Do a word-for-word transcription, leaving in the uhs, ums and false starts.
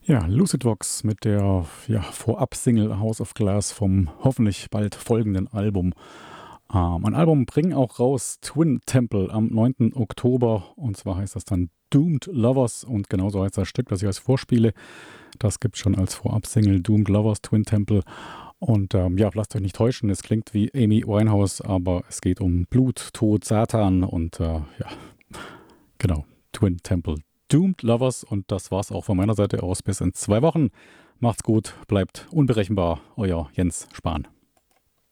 Ja, Lucid Vox mit der ja, Vorab-Single House of Glass vom hoffentlich bald folgenden Album. Ähm, ein Album bringen auch raus Twin Temple am neunten Oktober, und zwar heißt das dann Doomed Lovers, und genauso heißt das Stück, das ich als vorspiele. Das gibt es schon als Vorab-Single Doomed Lovers, Twin Temple. Und ähm, ja, lasst euch nicht täuschen, es klingt wie Amy Winehouse, aber es geht um Blut, Tod, Satan und äh, ja, genau, Twin Temple. Doomed Lovers, und das war's auch von meiner Seite aus. Bis in zwei Wochen. Macht's gut, bleibt unberechenbar. Euer Jens Spahn.